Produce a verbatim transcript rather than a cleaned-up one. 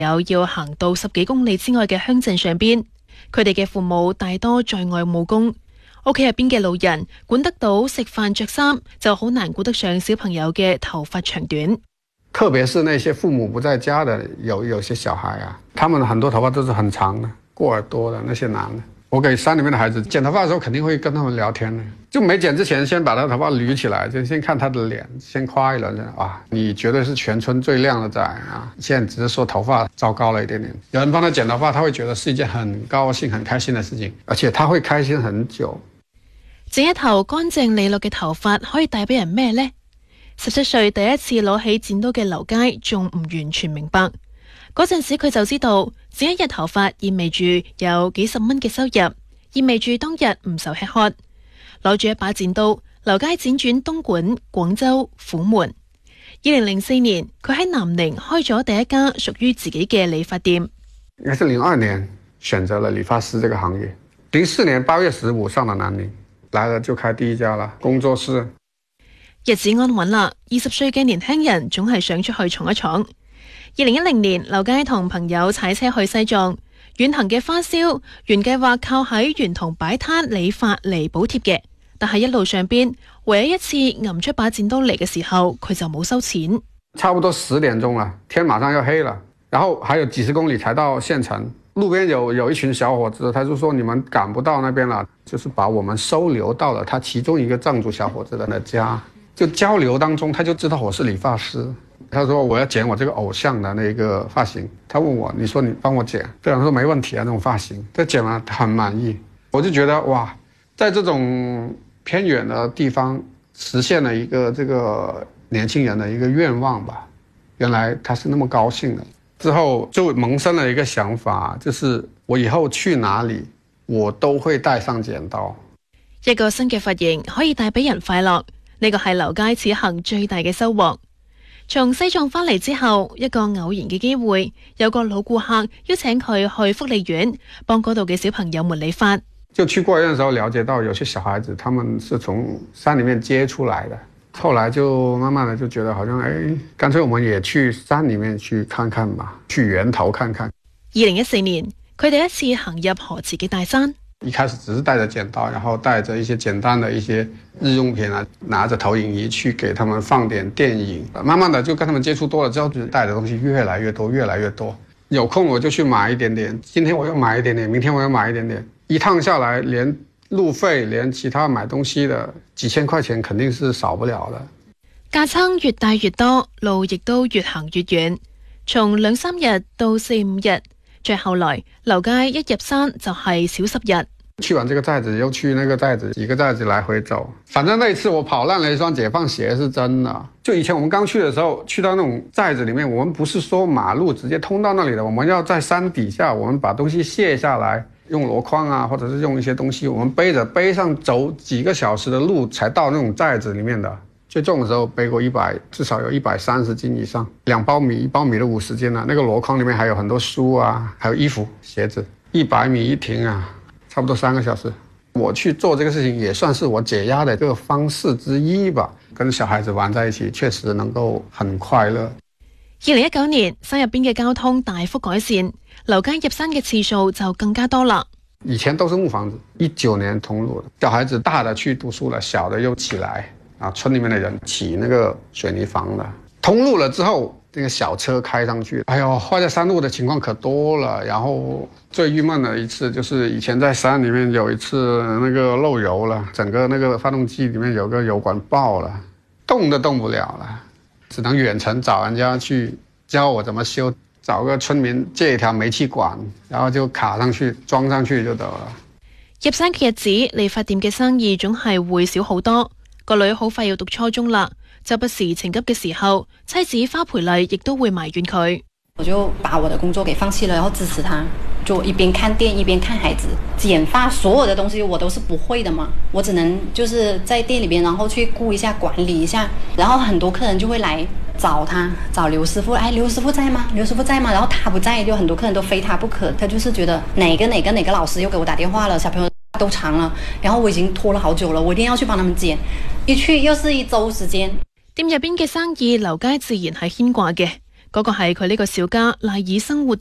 有要行到十幾公里之外嘅鄉鎮上邊，佢哋嘅父母大多在外務工，屋企入邊嘅老人管得到食飯着衫，就好難顧得上小朋友嘅頭髮長短。 特別是那些父母不在家的，有有些小孩啊，他們很多頭髮都是很長的，過耳朵的那些男的。我給山裡面的孩子剪頭髮的時候，肯定會跟他們聊天的。就沒剪之前，先把他頭髮捋起來，就先看他的臉，先誇一輪。啊，你絕對是全村最靚的仔啊！現在只是說頭髮糟糕了一點點。有人幫他剪頭髮，他會覺得是一件很高興、很開心的事情，而且他會開心很久。 整一頭乾淨利落嘅頭髮可以帶俾人咩呢？十七歲第一次攞起剪刀嘅劉佳仲唔完全明白，嗰陣時佢就知道剪一日頭髮意味住有幾十蚊嘅收入，意味住當日唔愁吃喝。攞住一把剪刀，劉佳輾轉東莞、廣州、虎門。二零零四年，佢喺南寧開咗第一家屬於自己嘅理髮店。 應該是零二年選擇了理髮師這個行業，零四年八月十五上了南寧，來了就開第一家啦工作室。 日子安穩啦，二十歲嘅年輕人總係想出去闖一闖。二零一零年，劉佳同朋友踩車去西藏，遠行嘅花銷原計劃靠喺沿途擺攤理髮嚟補貼嘅，但係一路上邊唯一一次揞出把剪刀嚟嘅時候，佢就冇收錢。 差不多十點鐘啦，天馬上要黑了，然後還有幾十公里才到縣城。路邊有有一群小伙子，他就說你們趕不到那邊了，就是把我們收留到了他其中一個藏族小伙子的家。就交流當中，他就知道我是理髮師。他說我要剪我這個偶像的那個髮型。他問我，你說你幫我剪？非常說沒問題啊，那種髮型。他剪了很滿意。我就覺得哇，在這種偏遠的地方實現了一個這個年輕人的一個願望吧。原來他是那麼高興的。之後就萌生了一個想法，就是我以後去哪裡，我都會帶上剪刀。 一個新嘅髮型可以帶俾人快樂。呢個係劉佳此行最大嘅收穫。從西藏返嚟之後，一個偶然嘅機會，有個老顧客邀請佢去福利院幫嗰度嘅小朋友們理髮。 就去孤兒院嘅時候了解到，有些小孩子他們是從山裡面接出來的，後來就慢慢的就覺得好像，誒，乾脆我們也去山裡面去看看吧，去源頭看看。 二零一四年，佢第一次行入河池嘅大山。 一開始只是帶着剪刀，然後帶着一些簡單的一些日用品啊，拿着投影儀去給他們放點電影。慢慢的就跟他們接觸多了之後，就帶的東西越來越多，越來越多。有空我就去買一點點，今天我又買一點點，明天我又買一點點。一趟下來，連路費，連其他買東西的幾千塊錢肯定是少不了的。 架撐越帶越多，路亦都越行越遠，從兩三日到四五日。再後來，劉佳一入山就係小十日。 去完這個寨子，又去那個寨子，幾個寨子來回走。反正那一次我跑爛了一雙解放鞋是真的。就以前我們剛去的時候，去到那種寨子裡面，我們不是說馬路直接通到那裡的，我們要在山底下，我們把東西卸下來，用籮筐啊，或者是用一些東西，我們背着背上走幾個小時的路，才到那種寨子裡面的。最重的時候背過一百，至少有一百三十斤以上，兩包米，一包米都五十斤了。那個籮筐裡面還有很多書啊，還有衣服、鞋子。一百米一停啊，差不多三個小時。我去做這個事情，也算是我解壓的這個方式之一吧。跟小孩子玩在一起，確實能夠很快樂。 二零一九年，山入邊嘅交通大幅改善，劉佳入山嘅次數就更加多啦。 以前都是木房子，一九年通路，小孩子大的去讀書了，小的又起來。啊，村裡面的人起那個水泥房的，通路了之後，那個小車開上去，哎呦，壞在山路的情況可多了。然後最鬱悶的一次就是以前在山裡面有一次那個漏油了，整個那個發動機裡面有個油管爆了，動都動不了了，只能遠程找人家去教我怎麼修，找個村民借一條煤氣管，然後就卡上去裝上去就得了。 入山嘅日子，理髮店嘅生意總係會少好多。個女好快要讀初中啦，就不時情急嘅時候，妻子花培麗亦都會埋怨佢。 我就把我的工作給放棄了，然後支持他，就一邊看店一邊看孩子。剪髮所有的東西我都是不會的嘛，我只能就是在店裏邊，然後去顧一下管理一下。然後很多客人就會來找他，找劉師傅，哎，劉師傅在嗎？劉師傅在嗎？然後他不在，就很多客人都非他不可。他就是覺得哪個哪個哪個老師又給我打電話了，小朋友都長了，然後我已經拖了好久了，我一定要去幫他們剪。一去又是一周時間。 店入邊嘅生意，劉佳自然係牽掛嘅。 嗰個係佢呢個小家賴以生活